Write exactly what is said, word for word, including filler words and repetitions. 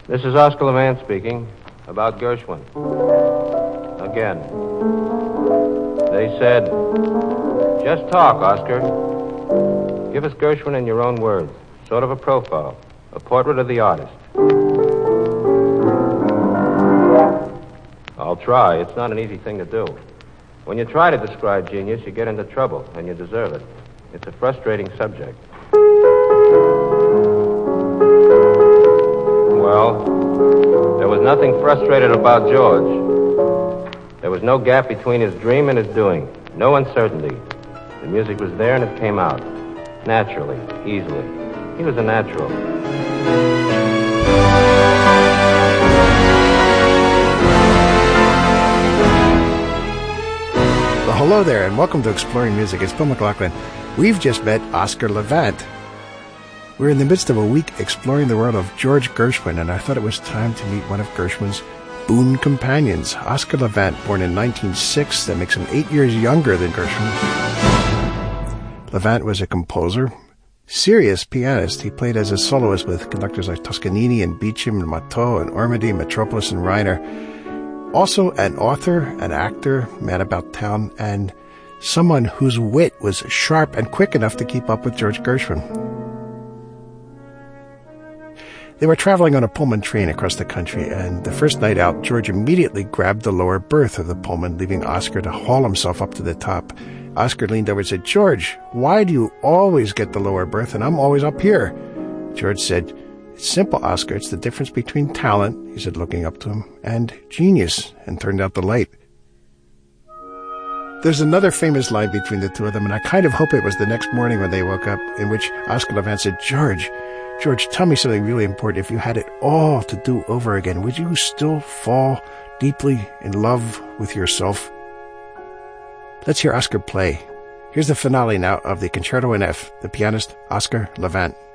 This is Oscar Levant speaking about Gershwin. Again. They said, just talk, Oscar. Give us Gershwin in your own words. Sort of a profile. A portrait of the artist. I'll try. It's not an easy thing to do. When you try to describe genius, you get into trouble, and you deserve it. It's a frustrating subject. Well, there was nothing frustrated about George. There was no gap between his dream and his doing. No uncertainty. The music was there and it came out. Naturally, easily. He was a natural. Well, hello there, and welcome to Exploring Music. It's Bill McLaughlin. We've just met Oscar Levant. We're in the midst of a week exploring the world of George Gershwin, and I thought it was time to meet one of Gershwin's boon companions, Oscar Levant, born in nineteen oh six. That makes him eight years younger than Gershwin. Levant was a composer, serious pianist. He played as a soloist with conductors like Toscanini and Beecham and Matteau and Ormandy, Metropolis and Reiner. Also an author, an actor, man about town, and someone whose wit was sharp and quick enough to keep up with George Gershwin. They were traveling on a Pullman train across the country, and the first night out, George immediately grabbed the lower berth of the Pullman, leaving Oscar to haul himself up to the top. Oscar leaned over and said, "George, why do you always get the lower berth and I'm always up here?" George said, "It's simple, Oscar. It's the difference between talent," he said, looking up to him, "and genius," and turned out the light. There's another famous line between the two of them, and I kind of hope it was the next morning when they woke up, in which Oscar Levant said, George, George, tell me something really important. If you had it all to do over again, would you still fall deeply in love with yourself? Let's hear Oscar play. Here's the finale now of the Concerto in F, the pianist Oscar Levant.